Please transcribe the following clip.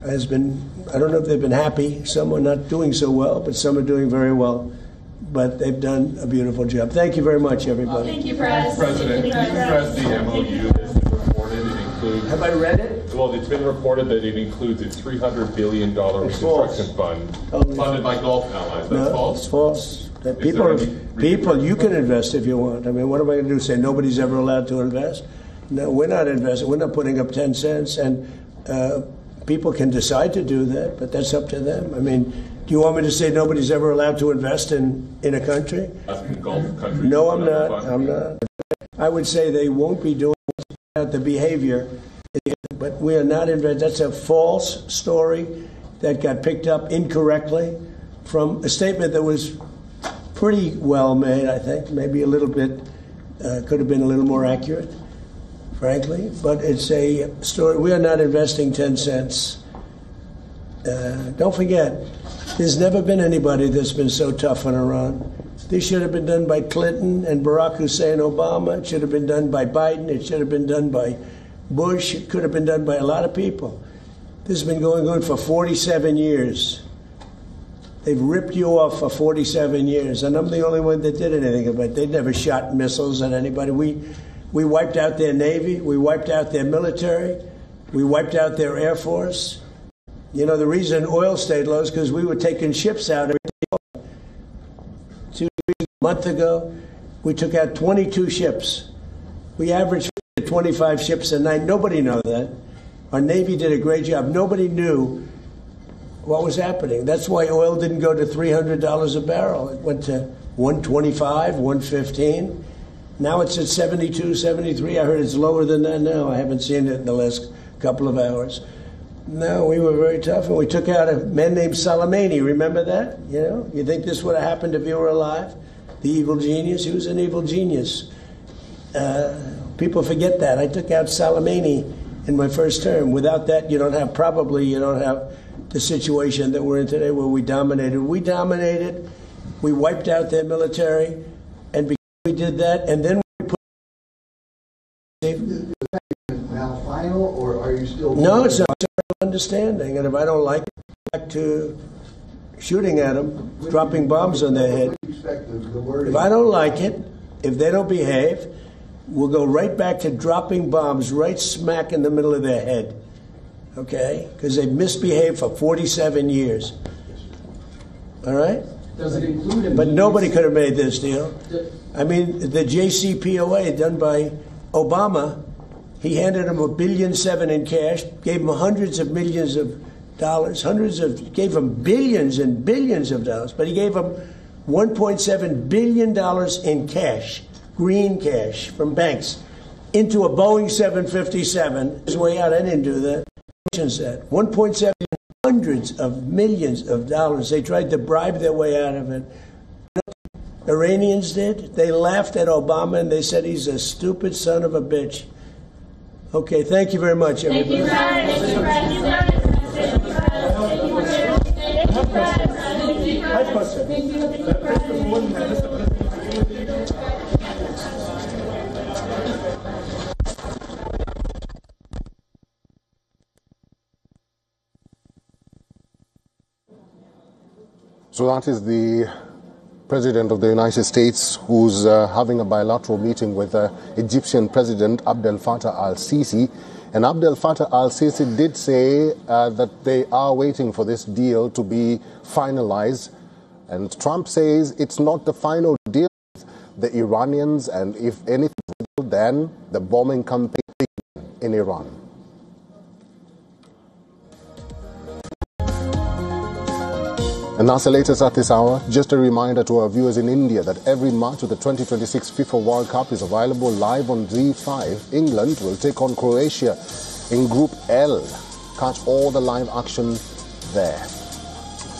has been, I don't know if they've been happy. Some are not doing so well, but some are doing very well. But they've done a beautiful job. Thank you very much, everybody. Thank you, President. Can you address the MOU that's been reported? It includes. Have I read it? Well, it's been reported that it includes a $300 billion reconstruction fund funded by Gulf allies. That's false? It's false. People, you can invest if you want. I mean, what am I going to do? Say nobody's ever allowed to invest? No, we're not investing. We're not putting up 10 cents. And people can decide to do that, but that's up to them. I mean, do you want me to say nobody's ever allowed to invest in a country? Gulf countries? No, I'm not. I'm not. I would say they won't be doing the behavior, but we are not investing. That's a false story that got picked up incorrectly from a statement that was pretty well made, I think. Maybe a little bit, could have been a little more accurate, frankly. But it's a story. We are not investing 10 cents. Don't forget, there's never been anybody that's been so tough on Iran. This should have been done by Clinton and Barack Hussein Obama. It should have been done by Biden. It should have been done by Bush. It could have been done by a lot of people. This has been going on for 47 years. They've ripped you off for 47 years, and I'm the only one that did anything about it. They never shot missiles at anybody. We wiped out their Navy. We wiped out their military. We wiped out their Air Force. You know, the reason oil stayed low is because we were taking ships out every day. 2 months ago, we took out 22 ships. We averaged 25 ships a night. Nobody knew that. Our Navy did a great job. Nobody knew what was happening. That's why oil didn't go to $300 a barrel. It went to $125, $115. Now it's at 72, 73. I heard it's lower than that now. I haven't seen it in the last couple of hours. No, we were very tough, and we took out a man named Soleimani. Remember that? You know, you think this would have happened if you were alive? The evil genius? He was an evil genius. People forget that. I took out Soleimani in my first term. Without that, you don't have the situation that we're in today where we dominated. We wiped out their military, and because we did that, and then we put... Is that now final, or are you still... No, it's not understanding, and if I don't like it, back to shooting at them, dropping bombs on their head. If I don't like it, if they don't behave, we'll go right back to dropping bombs right smack in the middle of their head. Okay? Because they've misbehaved for 47 years. All right? Does it include... But nobody could have made this deal. I mean, the JCPOA done by Obama, he handed him $1.7 billion in cash, gave him hundreds of millions of dollars, gave him billions and billions of dollars, but he gave him $1.7 billion in cash, green cash from banks, into a Boeing 757. His way out, I didn't do that. Said 1.7 hundreds of millions of dollars. They tried to bribe their way out of it. The Iranians did. They laughed at Obama and they said he's a stupid son of a bitch. Okay, thank you very much, everybody. So that is the President of the United States who's having a bilateral meeting with Egyptian President Abdel Fattah al-Sisi. And Abdel Fattah al-Sisi did say that they are waiting for this deal to be finalized. And Trump says it's not the final deal with the Iranians, and if anything, then the bombing campaign in Iran. And that's the latest at this hour. Just a reminder to our viewers in India that every match of the 2026 FIFA World Cup is available live on Z5. England will take on Croatia in Group L. Catch all the live action there.